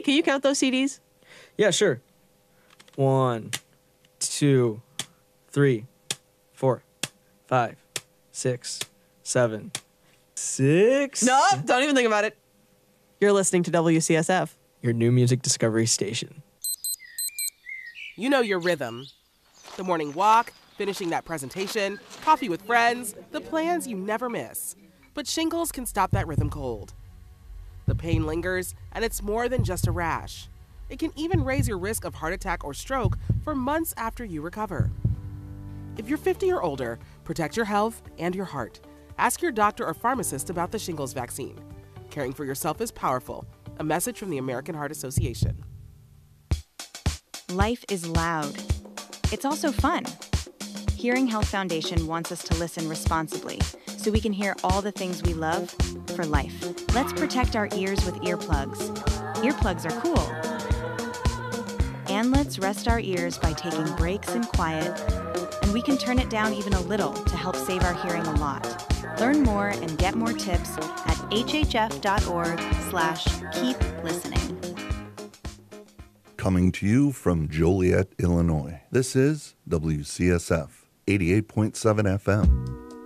can you count those CDs? Yeah, sure. 1, 2, 3, 4, 5, 6, 7, 6. No, don't even think about it. You're listening to WCSF. Your new music discovery station. You know your rhythm. The morning walk, finishing that presentation, coffee with friends, the plans you never miss. But shingles can stop that rhythm cold. The pain lingers, and it's more than just a rash. It can even raise your risk of heart attack or stroke for months after you recover. If you're 50 or older, protect your health and your heart. Ask your doctor or pharmacist about the shingles vaccine. Caring for yourself is powerful. A message from the American Heart Association. Life is loud. It's also fun. Hearing Health Foundation wants us to listen responsibly so we can hear all the things we love for life. Let's protect our ears with earplugs. Earplugs are cool. And let's rest our ears by taking breaks in quiet, and we can turn it down even a little to help save our hearing a lot. Learn more and get more tips at hhf.org/keep listening. Coming to you from Joliet, Illinois, this is WCSF 88.7 FM.